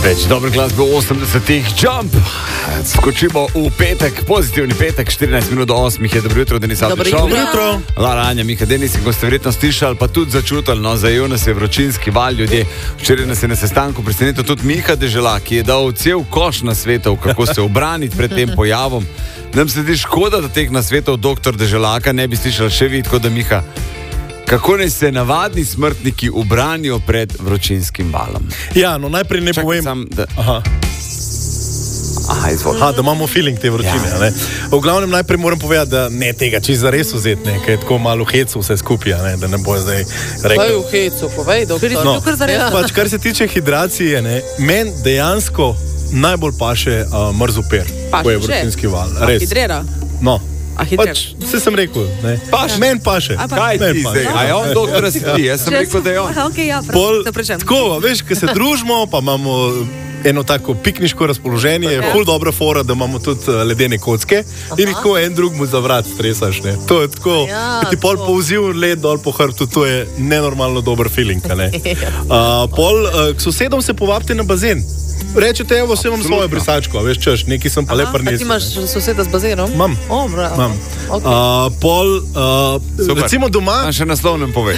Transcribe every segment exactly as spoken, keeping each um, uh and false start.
Več dobre glasbe v osemdesetih, Jump. Skočimo v petek, pozitivni petek, štirinajst minut do osmih je. Dobro jutro, Denis Avdić. Dobro jutro. Lara, Anja, Miha, Denis, ko ste verjetno slišali, pa tudi začutili, no, zajel nas je vročinski val ljudje. Včeraj nas je na sestanku presenetil tudi Miha Deželak, ki je dal cel koš nasvetov, kako se obraniti pred tem pojavom. Nam se zdi škoda, da teh nasvetov doktor Deželaka ne bi slišali še vi, tako da Miha, kako naj se navadni smrtniki ubranijo pred vročinskim valom? Ja, no najprej ne Čakaj, povem... sam, da... Aha. Aha, izvolj. Aha, da imamo feeling te vročine. Ja. Ne? V glavnem najprej moram povedati, da ne tega čisto zares vzeti, ne, ker je tako malo v hecu vse skupaj, ne, da ne bo zdaj rekel. Kaj v hecu, povej, doktor. No, pač, kar se tiče hidracije, ne, meni dejansko najbolj paše uh, mrzoper, ko je vročinski val. A hidrera? No. A hidrera? Pač, vse sem rekel, ne. Paše. Meni paše. Kaj ti zdaj? A je on doktor si ti? Jaz sem rekel, da je on. Okay, ja, Pol, tako, veš, ko se družimo, pa imamo eno tako pikniško razpoloženje, je ful dobra fora, da imamo tudi ledene kocke. Aha. In tako en drug mu za vrat stresaš, ne. To je tako, ja, ki ti pol povzil led dol po hrbtu, to je nenormalno dober feeling, ne. Uh, pol, uh, k sosedom se povabite na bazen. Rečete, evo, vse imam svojo brisačko, veš, češ, neki sem pa le prinesel. A ti imaš soseda z bazenom? Imam. O, bravo. Imam. Okay. Uh, pol, uh, recimo doma... A še naslovnem povej.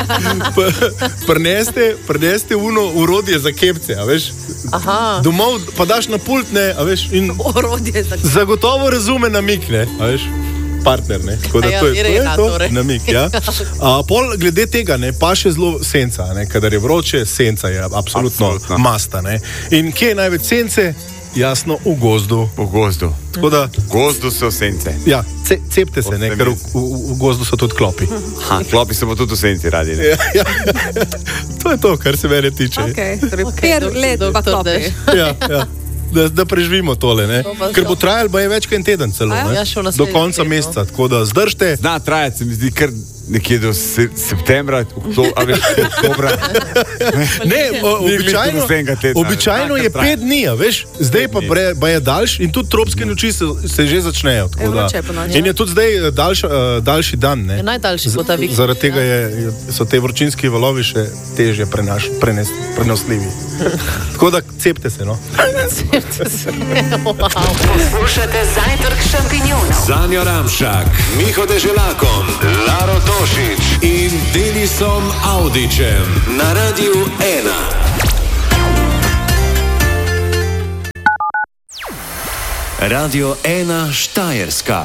Prineste, prineste uno urodje za kepce, a veš. Aha. Domov pa daš na pult, ne, a veš, in Orodje za kepce. zagotovo razume namik, ne, a veš. Partner, ne, tako da ja, to je, to je Irena, to, torej. namik, ja. A, pol, glede tega, ne, pa še zelo senca, ne, kadar je vroče, senca je absolutno, Absolutno. masta, ne. In kje je največ sence? Jasno, v gozdu. V gozdu. Tako da, V gozdu so sence. ja, ce, cepte se, ne, ker v, v, v gozdu so tudi klopi. Ha, klopi se bo tudi v senci radi, ne? Ja, ja. To je to, kar se mene tiče. Okay. Okay, Per dok- let pa doktor klopi. Dež. Ja, ja. Da, da preživimo tole, ne? To pa Ker bo žal. trajalo, ba je več kot en teden celo, A ja? ne? Ja, še v Do naslednjem konca tednu. meseca, tako da zdržte. Zna trajati, se mi zdi, kar nekje do se, septembra, oktober, a veš, oktobra. Ne, o- Ni glih do običajno, naslednjega tedna, običajno ne. je Traja. pet dni, a veš, zdaj pa, dni. bre, pa je daljši in tudi tropske noči se, se že začnejo. Tako Je da. vroče ponoči. In je tudi zdaj daljš, uh, daljši dan, ne? Je najdaljši bo ta vikend. Zaradi tega je, je, so te vročinski valovi še težje prenaš, prenes, prenosljivi. Tako da cepte se, no. Poslušate Zajtrk šampinjonov. Zanjo Ramšak, Miho Deželakom, Laro Tošič in Denisom Avdićem na Radiu ena. Radio ena Štajerska.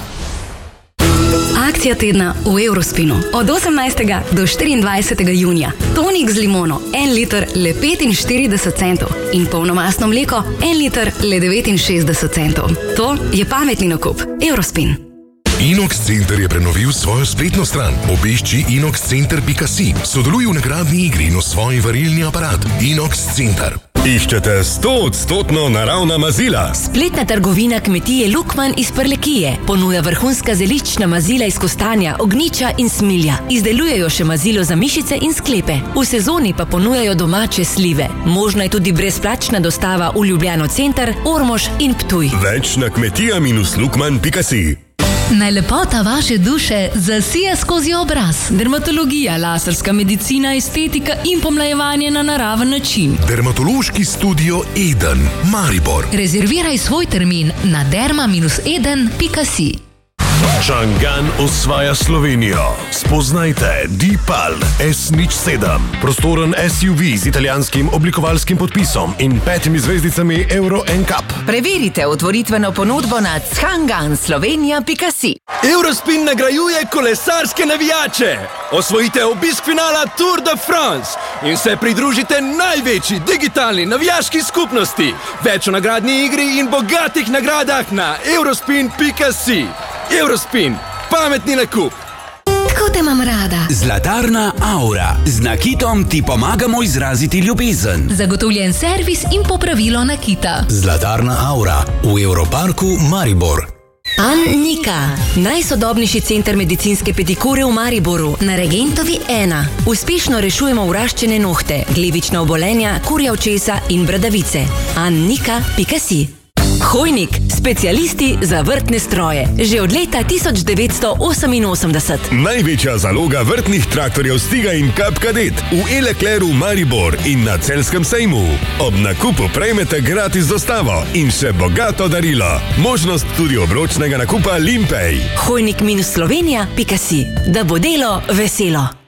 Akcija tedna v Eurospinu. Od osemnajstega do štiriindvajsetega junija. Tonik z limono, en liter le petinštirideset centov. In polnomastno mleko, en liter le devetinšestdeset centov. To je pametni nakup. Eurospin. Inox Center je prenovil svojo spletno stran. Obišči inox center pika si. Sodeluj v nagradni igri in osvoji varilni aparat. Inox Center. Iščete stoodstotno naravna mazila? Spletna trgovina kmetije Lukman iz Prlekije ponuja vrhunska zeliščna mazila iz kostanja, ognjiča in smilja. Izdelujejo še mazilo za mišice in sklepe. V sezoni pa ponujajo domače slive. Možna je tudi brezplačna dostava v Ljubljano center, Ormož in Ptuj. Več na kmetija lukman pika si. Naj lepota vaše duše zasija skozi obraz. Dermatologija, laserska medicina, estetika in pomlajevanje na naraven način. Dermatološki studio Eden, Maribor. Rezerviraj svoj termin na derma eden pika si. Čangan osvaja Slovenijo. Spoznajte Deepal S nič sedem. Prostoren S U V z italijanskim oblikovalskim podpisom in petimi zvezdicami Euro N C A P. Preverite otvoritveno ponudbo na čangan slovenija pika si. Eurospin nagrajuje kolesarske navijače. Osvojite obisk finala Tour de France in se pridružite največji digitalni navijaški skupnosti. Več o nagradni igri in bogatih nagradah na eurospin pika si. Eurospin, pametni nakup. Tako te imam rada. Zlatarna Aura. Z nakitom ti pomagamo izraziti ljubezen. Zagotovljen servis in popravilo nakita. Zlatarna Aura v Evroparku Maribor. Annika, najsodobnejši center medicinske pedikure v Mariboru, na Regentovi ena. Uspešno rešujemo vraščene nohte, glivična obolenja, kurja očesa in bradavice. Annika pika si. Hojnik, specialisti za vrtne stroje. Že od leta tisoč devetsto oseminosemdeset. Največja zaloga vrtnih traktorjev Stiga in Kap Kadet v Elekleru Maribor in na Celjskem sejmu. Ob nakupu prejmete gratis dostavo in še bogato darilo. Možnost tudi obročnega nakupa Limpej. Hojnik minus slovenija pika si. Da bo delo veselo.